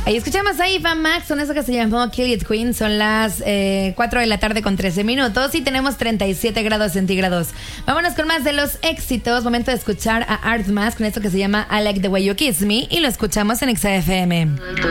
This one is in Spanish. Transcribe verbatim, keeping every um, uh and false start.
Ahí escuchamos a Eva Max con eso que se llamó Kill It Queen. Son las eh, cuatro de la tarde con trece minutos y tenemos treinta y siete grados centígrados. Vámonos con más de los éxitos. Momento de escuchar a Artmas con esto que se llama I Like the Way You Kiss Me y lo escuchamos en Exa F M.